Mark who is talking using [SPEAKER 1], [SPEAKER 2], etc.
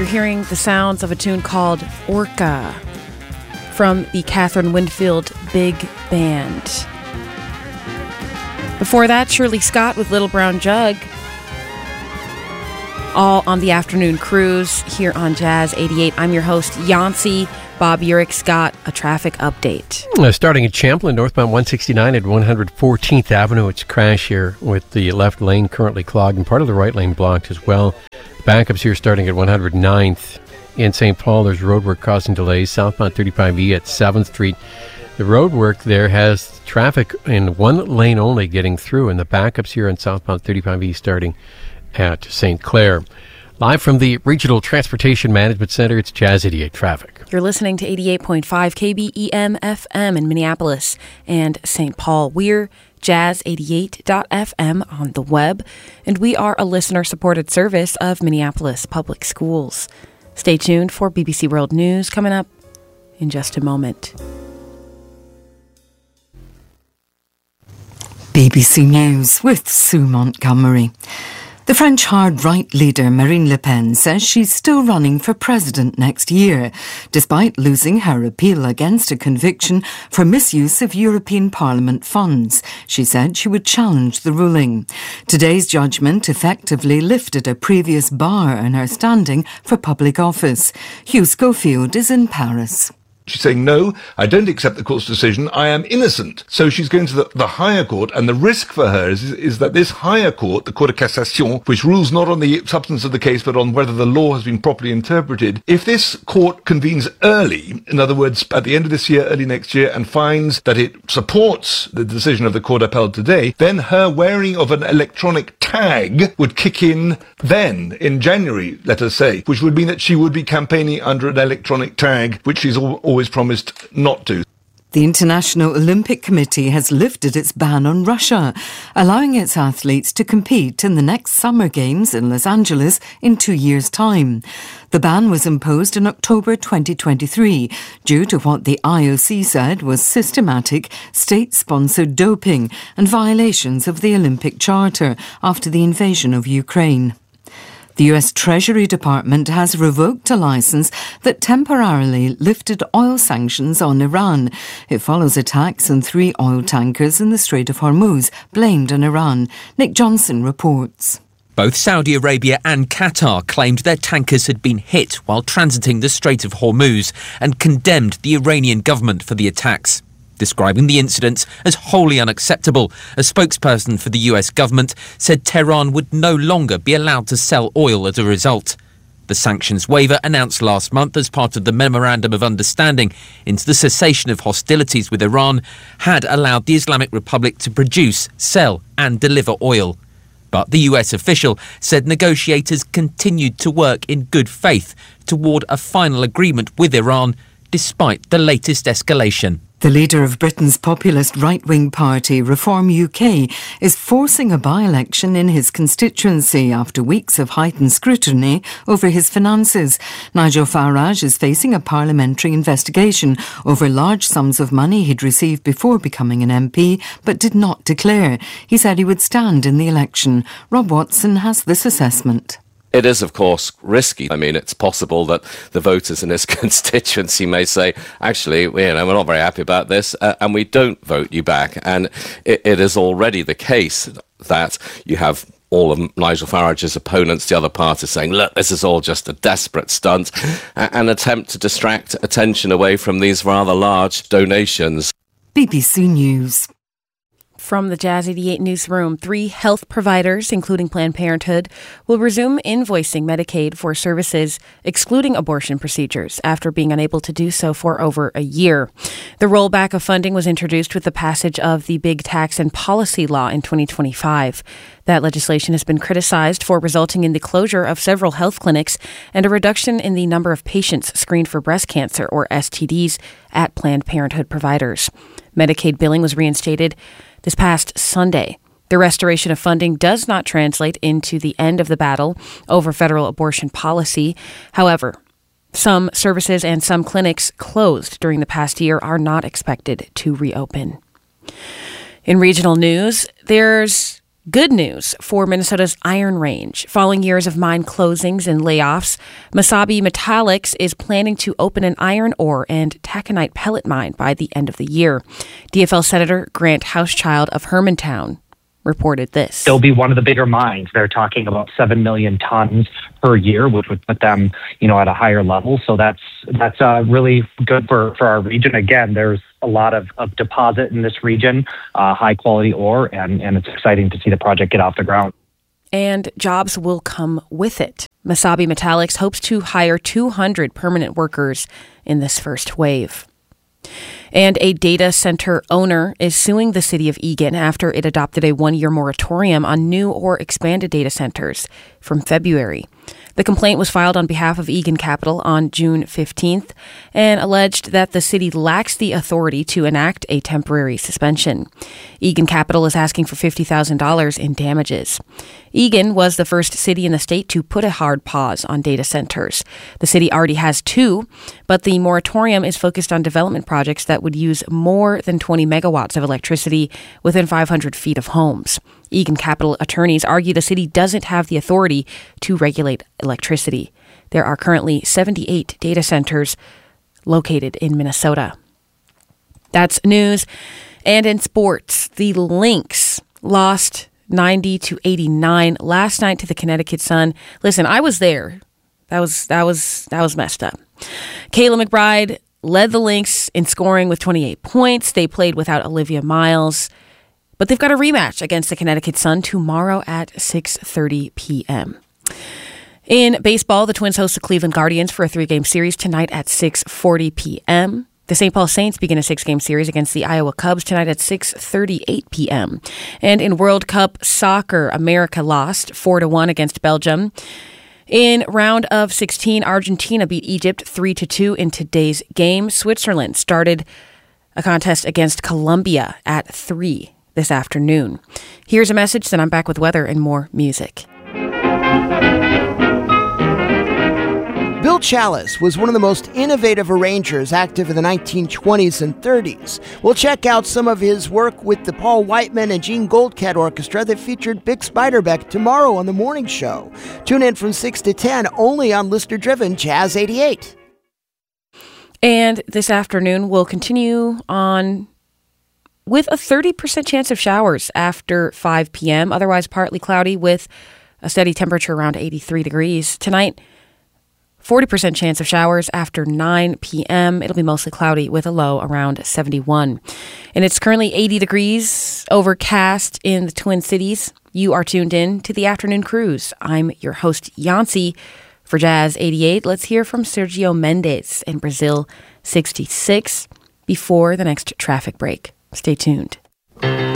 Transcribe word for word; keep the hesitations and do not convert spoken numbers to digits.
[SPEAKER 1] you're hearing the sounds of a tune called Orca from the Catherine Winfield Big Band. Before that, Shirley Scott with Little Brown Jug. All on the afternoon cruise here on Jazz eighty-eight. I'm your host, Yancey. Bob Urick's got a traffic update.
[SPEAKER 2] Uh, starting at Champlin, northbound one sixty-nine at one hundred fourteenth Avenue. It's a crash here with the left lane currently clogged and part of the right lane blocked as well. Backups here starting at one hundred ninth. In Saint Paul, there's roadwork causing delays. Southbound thirty-five E at seventh Street. The roadwork there has traffic in one lane only getting through, and the backups here on southbound thirty-five E starting at Saint Clair. Live from the Regional Transportation Management Center, it's Jazz eighty-eight Traffic.
[SPEAKER 1] You're listening to eighty-eight point five K B E M F M in Minneapolis and Saint Paul. We're jazz eighty-eight dot f m on the web, and we are a listener-supported service of Minneapolis Public Schools. Stay tuned for B B C World News coming up in just a moment.
[SPEAKER 3] B B C News with Sue Montgomery. The French hard-right leader Marine Le Pen says she's still running for president next year, despite losing her appeal against a conviction for misuse of European Parliament funds. She said she would challenge the ruling. Today's judgment effectively lifted a previous bar on her standing for public office. Hugh Schofield is in Paris.
[SPEAKER 4] She's saying, no, I don't accept the court's decision. I am innocent. So she's going to the, the higher court, and the risk for her is, is that this higher court, the Cour de Cassation, which rules not on the substance of the case, but on whether the law has been properly interpreted, if this court convenes early, in other words, at the end of this year, early next year, and finds that it supports the decision of the court upheld today, then her wearing of an electronic tag would kick in then, in January, let us say, which would mean that she would be campaigning under an electronic tag, which she's al- always promised not to.
[SPEAKER 3] The International Olympic Committee has lifted its ban on Russia, allowing its athletes to compete in the next Summer Games in Los Angeles in two years' time. The ban was imposed in October twenty twenty-three due to what the I O C said was systematic state-sponsored doping and violations of the Olympic Charter after the invasion of Ukraine. The U S Treasury Department has revoked a licence that temporarily lifted oil sanctions on Iran. It follows attacks on three oil tankers in the Strait of Hormuz, blamed on Iran. Nick Johnson reports.
[SPEAKER 5] Both Saudi Arabia and Qatar claimed their tankers had been hit while transiting the Strait of Hormuz and condemned the Iranian government for the attacks. Describing the incidents as wholly unacceptable, a spokesperson for the U S government said Tehran would no longer be allowed to sell oil as a result. The sanctions waiver, announced last month as part of the Memorandum of Understanding into the cessation of hostilities with Iran, had allowed the Islamic Republic to produce, sell and deliver oil. But the U S official said negotiators continued to work in good faith toward a final agreement with Iran, despite the latest escalation.
[SPEAKER 3] The leader of Britain's populist right-wing party, Reform U K, is forcing a by-election in his constituency after weeks of heightened scrutiny over his finances. Nigel Farage is facing a parliamentary investigation over large sums of money he'd received before becoming an M P, but did not declare. He said he would stand in the election. Rob Watson has this assessment.
[SPEAKER 6] It is, of course, risky. I mean, it's possible that the voters in his constituency may say, actually, you know, we're not very happy about this, uh, and we don't vote you back. And it, it is already the case that you have all of Nigel Farage's opponents, the other parties, saying, look, this is all just a desperate stunt, an attempt to distract attention away from these rather large donations.
[SPEAKER 3] B B C News.
[SPEAKER 1] From the Jazz eighty-eight newsroom, three health providers, including Planned Parenthood, will resume invoicing Medicaid for services excluding abortion procedures after being unable to do so for over a year. The rollback of funding was introduced with the passage of the Big Tax and Policy Law in twenty twenty-five. That legislation has been criticized for resulting in the closure of several health clinics and a reduction in the number of patients screened for breast cancer or S T Ds at Planned Parenthood providers. Medicaid billing was reinstated this past Sunday. The restoration of funding does not translate into the end of the battle over federal abortion policy. However, some services and some clinics closed during the past year are not expected to reopen. In regional news, there's Good news for Minnesota's Iron Range. Following years of mine closings and layoffs, Mesabi Metallics is planning to open an iron ore and taconite pellet mine by the end of the year. D F L Senator Grant Hauschild of Hermantown reported this.
[SPEAKER 7] They'll be one of the bigger mines. They're talking about seven million tons per year, which would put them, you know, at a higher level. So that's that's uh, really good for, for our region. Again, there's a lot of, of deposit in this region, uh, high quality ore, and, and it's exciting to see the project get off the ground.
[SPEAKER 1] And jobs will come with it. Mesabi Metallics hopes to hire two hundred permanent workers in this first wave. And a data center owner is suing the city of Eagan after it adopted a one-year moratorium on new or expanded data centers from February. The complaint was filed on behalf of Eagan Capital on June fifteenth and alleged that the city lacks the authority to enact a temporary suspension. Eagan Capital is asking for fifty thousand dollars in damages. Eagan was the first city in the state to put a hard pause on data centers. The city already has two, but the moratorium is focused on development projects that would use more than twenty megawatts of electricity within five hundred feet of homes. Eagan Capital attorneys argue the city doesn't have the authority to regulate electricity. There are currently seventy-eight data centers located in Minnesota. That's news. And in sports, the Lynx lost ninety to eighty-nine last night to the Connecticut Sun. Listen, I was there. That was that was that was messed up. Kayla McBride led the Lynx in scoring with twenty-eight points. They played without Olivia Miles. But they've got a rematch against the Connecticut Sun tomorrow at six thirty p.m. In baseball, the Twins host the Cleveland Guardians for a three-game series tonight at six forty p.m. The Saint Paul Saints begin a six-game series against the Iowa Cubs tonight at six thirty-eight p.m. And in World Cup soccer, America lost four to one against Belgium. In round of sixteen, Argentina beat Egypt three to two in today's game. Switzerland started a contest against Colombia at three this afternoon. Here's a message, then I'm back with weather and more music.
[SPEAKER 8] Bill Challis was one of the most innovative arrangers active in the nineteen twenties and thirties. We'll check out some of his work with the Paul Whiteman and Gene Goldcat Orchestra that featured Bix Beiderbecke tomorrow on The Morning Show. Tune in from six to ten only on listener-driven Jazz eighty-eight.
[SPEAKER 1] And this afternoon, we'll continue on with a thirty percent chance of showers after five p.m., otherwise partly cloudy with a steady temperature around eighty-three degrees. Tonight, forty percent chance of showers after nine p.m. It'll be mostly cloudy with a low around seventy-one. And it's currently eighty degrees, overcast in the Twin Cities. You are tuned in to the Afternoon Cruise. I'm your host, Yancy. For Jazz eighty-eight, let's hear from Sergio Mendes in Brazil sixty-six before the next traffic break. Stay tuned.